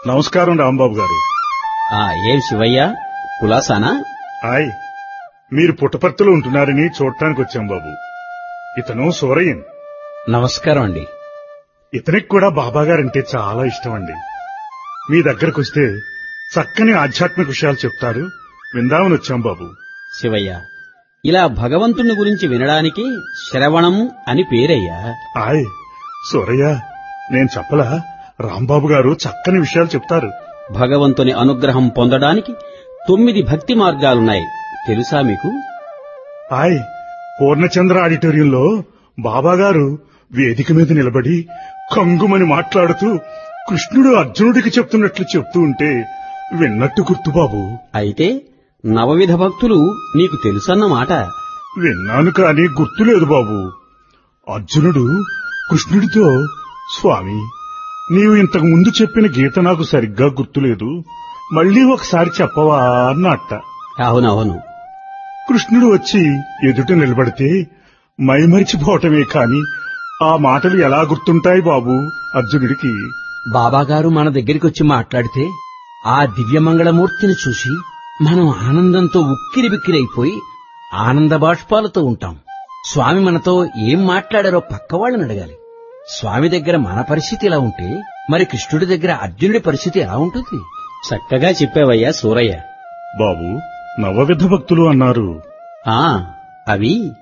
నమస్కారం రాంబాబు గారు. ఏం శివయ్య, కులాసానా? హాయ్, మీరు పుట్టపర్తిలో ఉంటున్నారని చూడటానికి వచ్చాం బాబు. ఇతను సూరయ్యన్. నమస్కారం అండి. ఇతనికి కూడా బాబాగారంటే చాలా ఇష్టం అండి. మీ దగ్గరకొస్తే చక్కని ఆధ్యాత్మిక విషయాలు చెప్తారు, విందామని వచ్చాం బాబు. శివయ్య, ఇలా భగవంతుని గురించి వినడానికి శ్రవణం అని పేరయ్యా. హాయ్ సూరయ్య, నేను చెప్పలా, రాంబాబు గారు చక్కని విషయాలు చెప్తారు. భగవంతుని అనుగ్రహం పొందడానికి 9 భక్తి మార్గాలున్నాయి, తెలుసా మీకు? హాయ్, పూర్ణచంద్ర ఆడిటోరియంలో బాబాగారు వేదిక మీద నిలబడి కంగుమని మాట్లాడుతూ కృష్ణుడు అర్జునుడికి చెప్తున్నట్లు చెప్తూ ఉంటే విన్నట్టు గుర్తు బాబు. అయితే నవవిధ భక్తులు నీకు తెలుసన్నమాట. విన్నాను కాని గుర్తులేదు బాబు. అర్జునుడు కృష్ణుడితో, స్వామి, నీవు ఇంతకు ముందు చెప్పిన గీత నాకు సరిగ్గా గుర్తులేదు, మళ్లీ ఒకసారి చెప్పవా అన్నట్ట. అవునవును. కృష్ణుడు వచ్చి ఎదుట నిలబడితే మైమరిచిపోవటమే కాని ఆ మాటలు ఎలా గుర్తుంటాయి బాబు అర్జునుడికి? బాబాగారు మన దగ్గరికొచ్చి మాట్లాడితే ఆ దివ్యమంగళమూర్తిని చూసి మనం ఆనందంతో ఉక్కిరిబిక్కిరైపోయి ఆనంద బాష్పాలతో ఉంటాం. స్వామి మనతో ఏం మాట్లాడారో పక్కవాళ్ళని అడగాలి. స్వామి దగ్గర మన పరిస్థితి ఎలా ఉంటే మరి కృష్ణుడి దగ్గర అర్జునుడి పరిస్థితి ఎలా ఉంటుంది? చక్కగా చెప్పావయ్యా సూరయ్య. బాబు, నవవిధ భక్తులు అన్నారు. అవి